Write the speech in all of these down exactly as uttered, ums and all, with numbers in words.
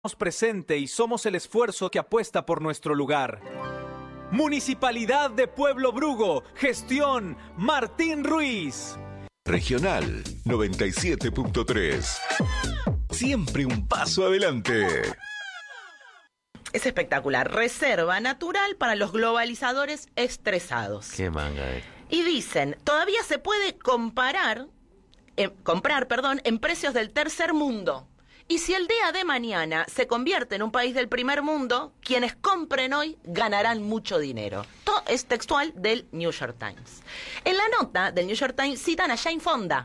presente y somos el esfuerzo que apuesta por nuestro lugar. Municipalidad de Pueblo Brugo, gestión Martín Ruiz. Regional noventa y siete punto tres. Siempre un paso adelante. Es espectacular. Reserva natural para los globalizadores estresados. Qué manga es. Y dicen, todavía se puede comparar, eh, comprar, perdón, en precios del tercer mundo. Y si el día de mañana se convierte en un país del primer mundo, quienes compren hoy ganarán mucho dinero. Todo es textual del New York Times. En la nota del New York Times citan a Jane Fonda,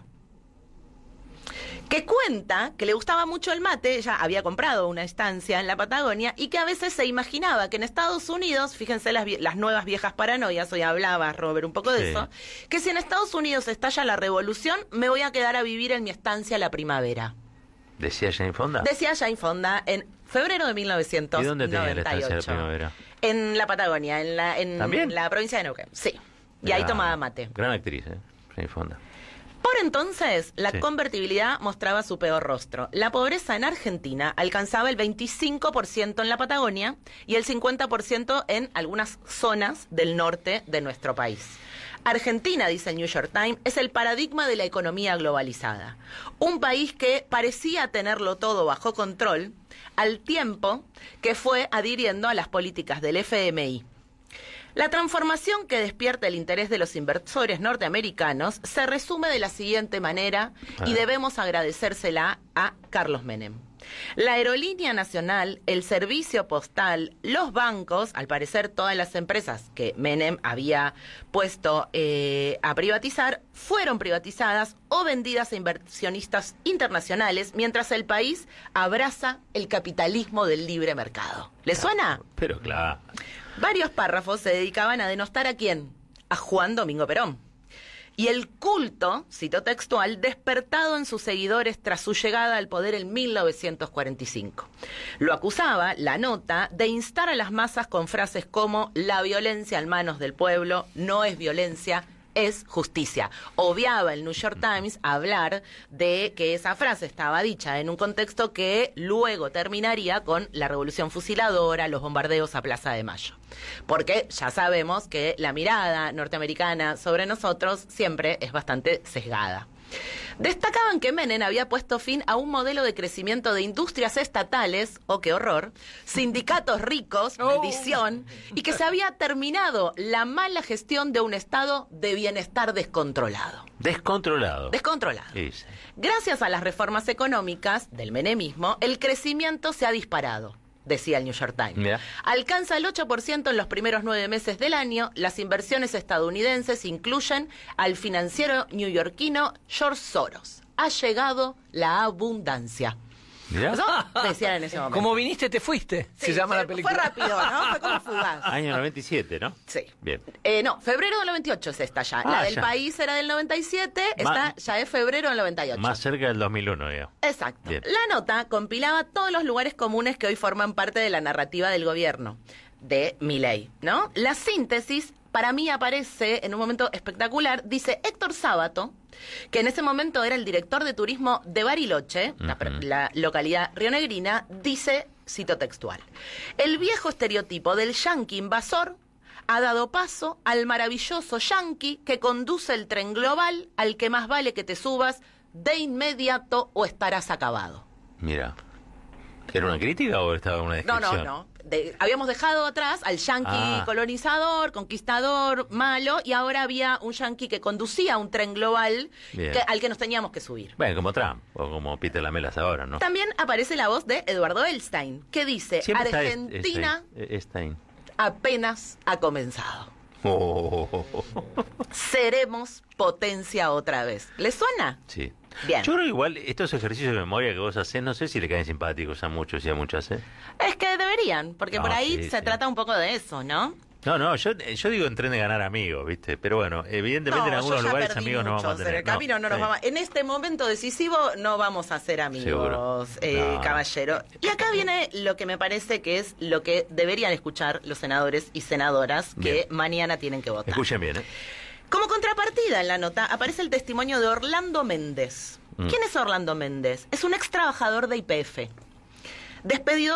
que cuenta que le gustaba mucho el mate. Ella había comprado una estancia en la Patagonia y que a veces se imaginaba que en Estados Unidos, fíjense las, las nuevas viejas paranoias, hoy hablaba Robert un poco de sí. eso, que si en Estados Unidos estalla la revolución, me voy a quedar a vivir en mi estancia la primavera. ¿Decía Jane Fonda? Decía Jane Fonda en febrero de mil novecientos noventa y ocho. ¿Y dónde tenía la estancia de primavera? En la Patagonia, en la, en ¿También? la provincia de Neuquén, sí. Y Era ahí tomaba mate. Gran actriz, ¿eh? Jane Fonda. Por entonces, la sí. convertibilidad mostraba su peor rostro. La pobreza en Argentina alcanzaba el veinticinco por ciento en la Patagonia y el cincuenta por ciento en algunas zonas del norte de nuestro país. Argentina, dice el New York Times, es el paradigma de la economía globalizada. Un país que parecía tenerlo todo bajo control, al tiempo que fue adhiriendo a las políticas del F M I. La transformación que despierta el interés de los inversores norteamericanos se resume de la siguiente manera y debemos agradecérsela a Carlos Menem. La aerolínea nacional, el servicio postal, los bancos, al parecer todas las empresas que Menem había puesto eh, a privatizar, fueron privatizadas o vendidas a inversionistas internacionales, mientras el país abraza el capitalismo del libre mercado. ¿Le suena? Pero claro. Varios párrafos se dedicaban a denostar a quién, a Juan Domingo Perón. Y el culto, cito textual, despertado en sus seguidores tras su llegada al poder en mil novecientos cuarenta y cinco. Lo acusaba, la nota, de instar a las masas con frases como la violencia en manos del pueblo no es violencia, es justicia. Obviaba el New York Times hablar de que esa frase estaba dicha en un contexto que luego terminaría con la revolución fusiladora, los bombardeos a Plaza de Mayo. Porque ya sabemos que la mirada norteamericana sobre nosotros siempre es bastante sesgada. Destacaban que Menem había puesto fin a un modelo de crecimiento de industrias estatales, oh qué horror, sindicatos ricos, maldición, y que se había terminado la mala gestión de un estado de bienestar descontrolado. Descontrolado. Descontrolado. Sí, sí. Gracias a las reformas económicas del menemismo, el crecimiento se ha disparado, decía el New York Times. Mira. Alcanza el ocho por ciento en los primeros nueve meses del año. Las inversiones estadounidenses incluyen al financiero neoyorquino George Soros. Ha llegado la abundancia. Mirá. ¿Eso? Decían en ese momento. Como viniste, te fuiste. Sí, se llama fue, la película. Fue rápido, ¿no? Fue como fugaz. Año noventa y siete, ¿no? Sí. Bien. Eh, no, febrero del noventa y ocho es esta ya. Ah, la del ya. país era del noventa y siete, Ma- esta ya es febrero del noventa y ocho. Más cerca del dos mil uno, digamos. Exacto. Bien. La nota compilaba todos los lugares comunes que hoy forman parte de la narrativa del gobierno de Milei, ¿no? La síntesis para mí aparece en un momento espectacular. Dice Héctor Sábato, que en ese momento era el director de turismo de Bariloche, uh-huh. la, la localidad rionegrina, dice, cito textual, el viejo estereotipo del yanqui invasor ha dado paso al maravilloso yanqui que conduce el tren global al que más vale que te subas de inmediato o estarás acabado. Mira. ¿Era una crítica o estaba una No, descripción? no, no. De, habíamos dejado atrás al yanqui Ah. colonizador, conquistador, malo, y ahora había un yanqui que conducía un tren global que, al que nos teníamos que subir. Bueno, como Trump, o como Peter Lamelas ahora, ¿no? También aparece la voz de Eduardo Elstein, que dice, Siempre está Argentina Stein, Stein. apenas ha comenzado. Oh, oh, oh, oh. Seremos potencia otra vez. ¿Le suena? Sí. Bien. Yo creo que igual estos ejercicios de memoria que vos haces, no sé si le caen simpáticos a muchos y a muchas, ¿eh? Es que deberían, porque No, por ahí sí, se sí. trata un poco de eso, ¿no? No, no, yo, yo digo en tren de ganar amigos, ¿viste? Pero bueno, evidentemente en algunos yo ya lugares perdí amigos no vamos a muchos tener. en el camino, no nos sí. vamos. En este momento decisivo no vamos a ser amigos, Seguro. eh, No. caballero. Y acá viene lo que me parece que es lo que deberían escuchar los senadores y senadoras que Bien. mañana tienen que votar. Escuchen bien, ¿eh? Como contrapartida en la nota aparece el testimonio de Orlando Méndez. Mm. ¿Quién es Orlando Méndez? Es un ex trabajador de Y P F. Despedido